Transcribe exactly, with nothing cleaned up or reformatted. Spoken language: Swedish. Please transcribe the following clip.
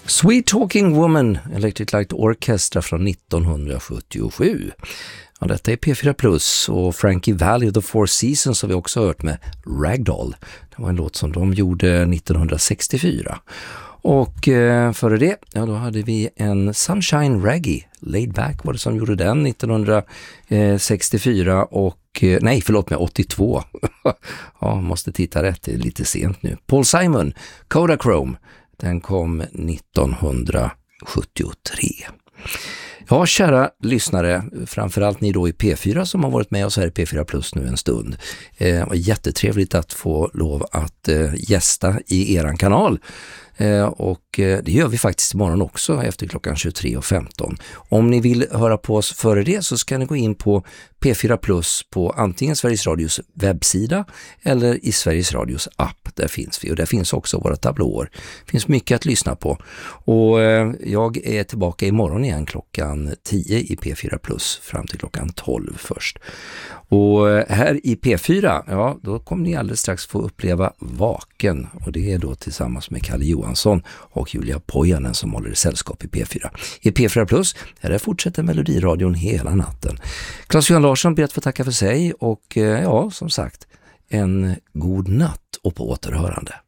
Sweet Talking Woman, Electric Light Orchestra från nittonhundrasjuttiosju. Ja, detta är P fyra Plus och Frankie Valli och The Four Seasons har vi också hört med Ragdoll. Det var en låt som de gjorde nittonhundrasextiofyra. Och eh, före det, ja då hade vi en Sunshine Reggae. Laid Back var det som gjorde den nittonhundrasextiofyra och, eh, nej förlåt mig, åttiotvå. Ja, måste titta rätt, det är lite sent nu. Paul Simon, Kodachrome, den kom nittonhundrasjuttiotre. Ja, kära lyssnare, framförallt ni då i P fyra som har varit med oss här i P fyra Plus nu en stund. Eh, jättetrevligt att få lov att eh, gästa i eran kanal. Eh, och eh, det gör vi faktiskt imorgon också efter klockan tjugotre och femton. Om ni vill höra på oss före det så ska ni gå in på P fyra Plus på antingen Sveriges Radios webbsida eller i Sveriges Radios app. Där finns vi och där finns också våra tablåer. Det finns mycket att lyssna på. Och eh, jag är tillbaka imorgon igen klockan tio i P fyra Plus fram till klockan tolv först. Och här i P fyra, ja då kommer ni alldeles strax få uppleva Vaken och det är då tillsammans med Kalle Johansson och Julia Pojanen som håller sällskap i P fyra. I P fyra Plus, här fortsätter Melodiradion hela natten. Claes-Johan Larsson ber att få tacka för sig och ja, som sagt, en god natt och på återhörande.